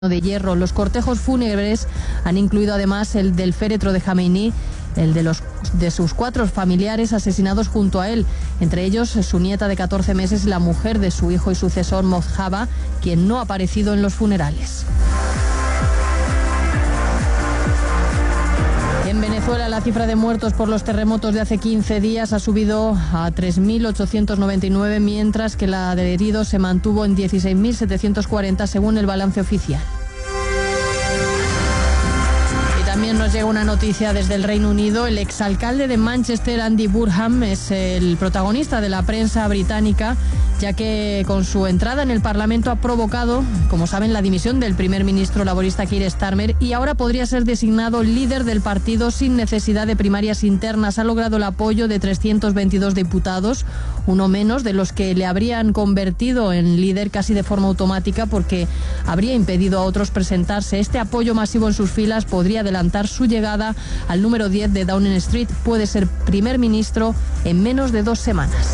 de hierro. Los cortejos fúnebres han incluido además el del féretro de Jamenei, el de sus 4 familiares asesinados junto a él, entre ellos su nieta de 14 meses y la mujer de su hijo y sucesor Mojtaba, quien no ha aparecido en los funerales. En Venezuela, la cifra de muertos por los terremotos de hace 15 días ha subido a 3.899, mientras que la de heridos se mantuvo en 16.740 según el balance oficial. Y también nos llega una noticia desde el Reino Unido. El exalcalde de Manchester, Andy Burnham, es el protagonista de la prensa británica, ya que con su entrada en el Parlamento ha provocado, como saben, la dimisión del primer ministro laborista Keir Starmer, y ahora podría ser designado líder del partido sin necesidad de primarias internas. Ha logrado el apoyo de 322 diputados, uno menos de los que le habrían convertido en líder casi de forma automática, porque habría impedido a otros presentarse. Este apoyo masivo en sus filas podría adelantar su llegada al número 10 de Downing Street. Puede ser primer ministro en menos de 2 semanas.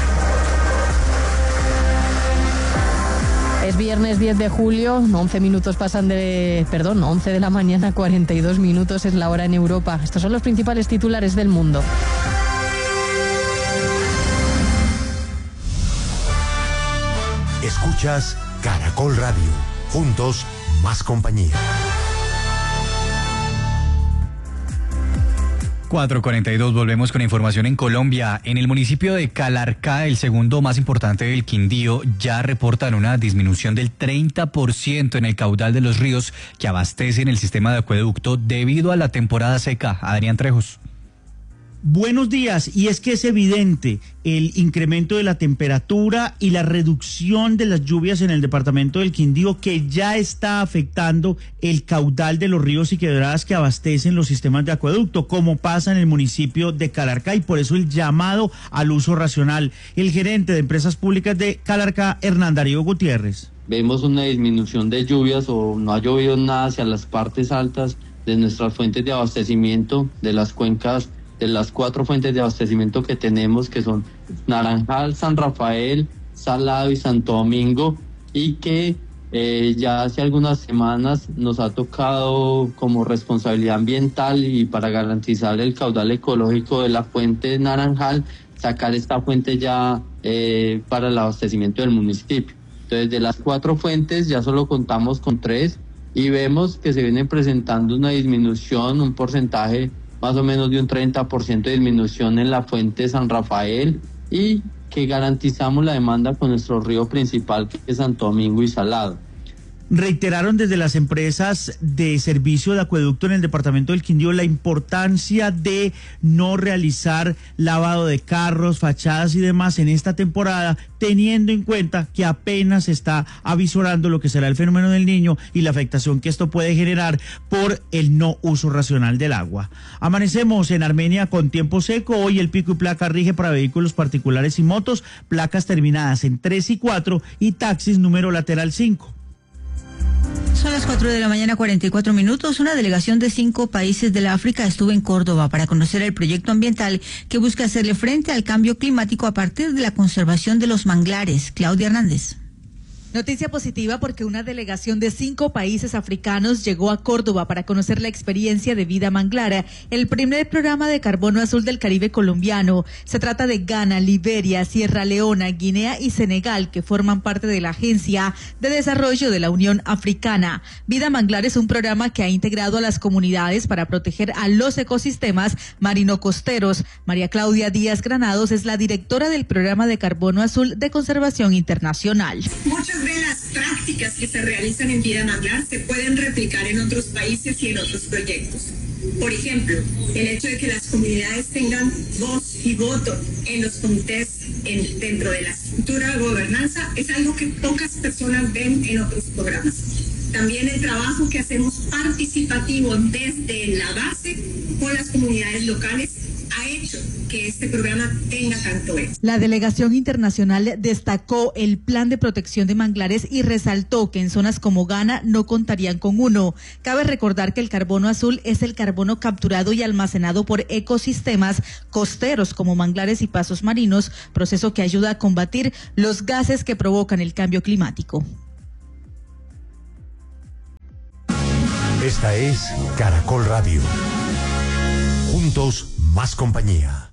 Es viernes 10 de julio, 11 de la mañana, 42 minutos es la hora en Europa. Estos son los principales titulares del mundo. Escuchas Caracol Radio. Juntos, más compañía. 4:42, volvemos con información en Colombia. En el municipio de Calarcá, el segundo más importante del Quindío, ya reportan una disminución del 30% en el caudal de los ríos que abastecen el sistema de acueducto debido a la temporada seca. Adrián Trejos. Buenos días, y es que es evidente el incremento de la temperatura y la reducción de las lluvias en el departamento del Quindío, que ya está afectando el caudal de los ríos y quebradas que abastecen los sistemas de acueducto, como pasa en el municipio de Calarcá, y por eso el llamado al uso racional. El gerente de Empresas Públicas de Calarcá, Hernán Darío Gutiérrez. Vemos una disminución de lluvias o no ha llovido nada hacia las partes altas de nuestras fuentes de abastecimiento, de las cuencas, de las 4 fuentes de abastecimiento que tenemos, que son Naranjal, San Rafael, Salado y Santo Domingo, y que ya hace algunas semanas nos ha tocado como responsabilidad ambiental y para garantizar el caudal ecológico de la fuente de Naranjal, sacar esta fuente ya para el abastecimiento del municipio. Entonces, de las 4 fuentes ya solo contamos con 3 y vemos que se viene presentando una disminución, un porcentaje más o menos de un 30% de disminución en la fuente San Rafael, y que garantizamos la demanda con nuestro río principal, que es Santo Domingo y Salado. Reiteraron desde las empresas de servicio de acueducto en el departamento del Quindío la importancia de no realizar lavado de carros, fachadas y demás en esta temporada, teniendo en cuenta que apenas se está avisorando lo que será el fenómeno del Niño y la afectación que esto puede generar por el no uso racional del agua. Amanecemos en Armenia con tiempo seco. Hoy el pico y placa rige para vehículos particulares y motos, placas terminadas en 3 y 4 y taxis número lateral 5. Son las 4 de la mañana, 44 minutos. Una delegación de 5 países de la África estuvo en Córdoba para conocer el proyecto ambiental que busca hacerle frente al cambio climático a partir de la conservación de los manglares. Claudia Hernández. Noticia positiva porque una delegación de 5 países africanos llegó a Córdoba para conocer la experiencia de Vida Manglar, el primer programa de carbono azul del Caribe colombiano. Se trata de Ghana, Liberia, Sierra Leona, Guinea y Senegal, que forman parte de la Agencia de Desarrollo de la Unión Africana. Vida Manglar es un programa que ha integrado a las comunidades para proteger a los ecosistemas marino-costeros. María Claudia Díaz Granados es la directora del programa de carbono azul de conservación internacional. Muchas de las prácticas que se realizan en Vida Manglar se pueden replicar en otros países y en otros proyectos. Por ejemplo, el hecho de que las comunidades tengan voz y voto en los comités dentro de la estructura de gobernanza es algo que pocas personas ven en otros programas. También el trabajo que hacemos participativo desde la base con las comunidades locales ha hecho que este programa tenga tanto éxito. La delegación internacional destacó el plan de protección de manglares y resaltó que en zonas como Ghana no contarían con uno. Cabe recordar que el carbono azul es el carbono capturado y almacenado por ecosistemas costeros como manglares y pasos marinos, proceso que ayuda a combatir los gases que provocan el cambio climático. Esta es Caracol Radio. Juntos, más compañía.